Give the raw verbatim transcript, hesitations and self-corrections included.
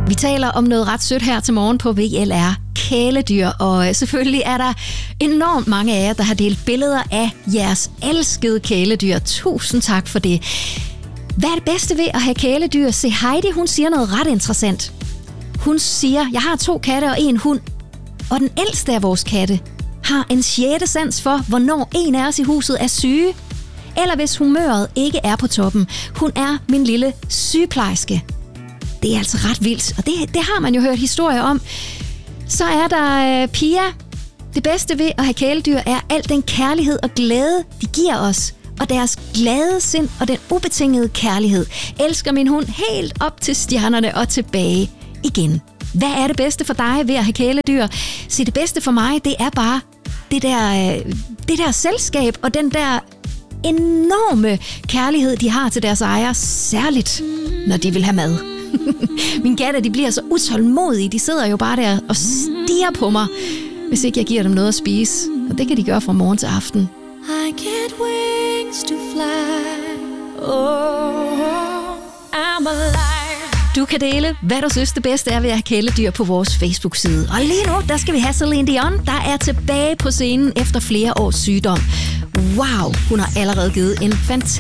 Vi taler om noget ret sødt her til morgen på V L R. Kæledyr, og selvfølgelig er der enormt mange af jer, der har delt billeder af jeres elskede kæledyr. Tusind tak for det. Hvad er det bedste ved at have kæledyr? Se, Heidi, hun siger noget ret interessant. Hun siger, jeg har to katte og en hund, og den ældste af vores katte har en sjette sans for, hvornår en af os i huset er syge, eller hvis humøret ikke er på toppen. Hun er min lille sygeplejerske. Det er altså ret vildt, og det, det har man jo hørt historier om. Så er der øh, Pia. Det bedste ved at have kæledyr er al den kærlighed og glæde, de giver os. Og deres glade sind og den ubetingede kærlighed. Elsker min hund helt op til stjernerne og tilbage igen. Hvad er det bedste for dig ved at have kæledyr? Se, det bedste for mig, det er bare det der, øh, det der selskab og den der enorme kærlighed, de har til deres ejere. Særligt, når de vil have mad. Mine katte, de bliver så utålmodige. De sidder jo bare der og stirrer på mig, hvis ikke jeg giver dem noget at spise. Og det kan de gøre fra morgen til aften. I get wings to fly. Oh, I'm alive. Du kan dele, hvad du synes det bedste er ved at have kæledyr på vores Facebook-side. Og lige nu, der skal vi have Celine Dion, der er tilbage på scenen efter flere års sygdom. Wow, hun har allerede givet en fantastisk